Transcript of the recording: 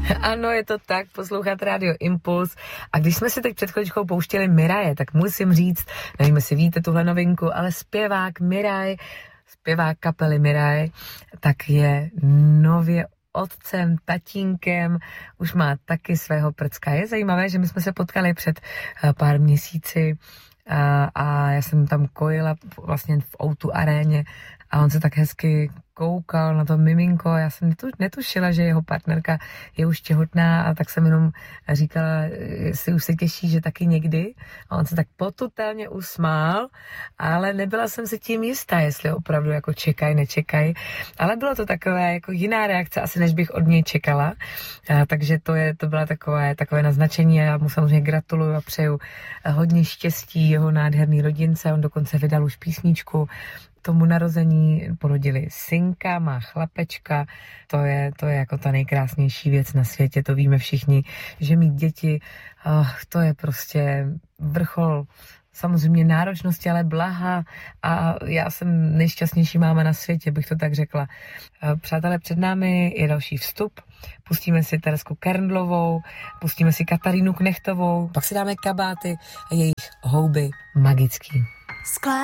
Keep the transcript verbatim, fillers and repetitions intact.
Ano, je to tak, poslouchat Radio Impuls. A když jsme si teď před chvíličkou pouštěli Miraje, tak musím říct, nevím, jestli víte tuhle novinku, ale zpěvák Miraj, zpěvák kapely Miraj, tak je nově otcem, tatínkem, už má taky svého prcka. Je zajímavé, že my jsme se potkali před pár měsíci a, a já jsem tam kojila vlastně v ó dva aréně a on se tak hezky koukal na to miminko. Já jsem netušila, že jeho partnerka je už těhotná a tak jsem jenom říkala, jestli už se těší, že taky někdy. A on se tak potutélně usmál, ale nebyla jsem si tím jistá, jestli opravdu jako čekají, nečekají. Ale bylo to takové jako jiná reakce, asi než bych od něj čekala. A takže to, je, to byla takové, takové naznačení a já mu samozřejmě gratuluju a přeju hodně štěstí jeho nádherný rodince. On dokonce vydal už písničku. Tomu narození porodili synka, má chlapečka, to je, to je jako ta nejkrásnější věc na světě, to víme všichni, že mít děti, oh, to je prostě vrchol samozřejmě náročnosti, ale blaha a já jsem nejšťastnější máma na světě, bych to tak řekla. Přátelé, před námi je další vstup, pustíme si Teresku Kerndlovou, pustíme si Katarínu Knechtovou, pak si dáme Kabáty a jejich Houby magický. Skla